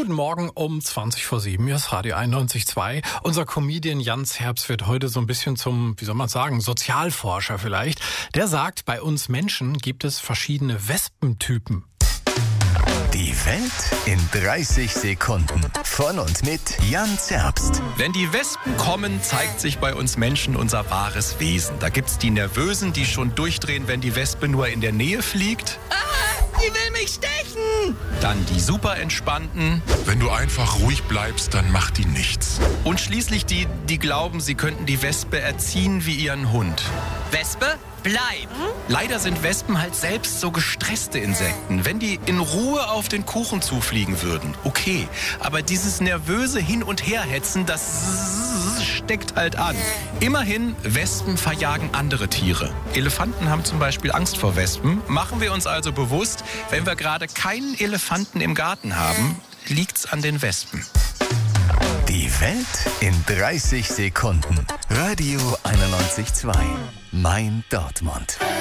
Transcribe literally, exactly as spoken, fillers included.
Guten Morgen um zwanzig vor sieben, hier ist Radio einundneunzig Komma zwei. Unser Comedian Jans Herbst wird heute so ein bisschen zum, wie soll man sagen, Sozialforscher vielleicht. Der sagt, bei uns Menschen gibt es verschiedene Wespentypen. Die Welt in dreißig Sekunden. Von und mit Jans Herbst. Wenn die Wespen kommen, zeigt sich bei uns Menschen unser wahres Wesen. Da gibt's die Nervösen, die schon durchdrehen, wenn die Wespe nur in der Nähe fliegt. Ah, die will mich stechen! Dann die super Entspannten. Wenn du einfach ruhig bleibst, dann macht die nichts. Und schließlich die, die glauben, sie könnten die Wespe erziehen wie ihren Hund. Wespe, bleib! Leider sind Wespen halt selbst so gestresste Insekten. Wenn die in Ruhe auf den Kuchen zufliegen würden, okay. Aber dieses nervöse Hin- und Herhetzen, das steckt halt an. Immerhin, Wespen verjagen andere Tiere. Elefanten haben zum Beispiel Angst vor Wespen. Machen wir uns also bewusst, wenn wir gerade keinen Elefanten im Garten haben, liegt's an den Wespen. Die Welt in dreißig Sekunden. Radio einundneunzig Komma zwei. Mein Dortmund.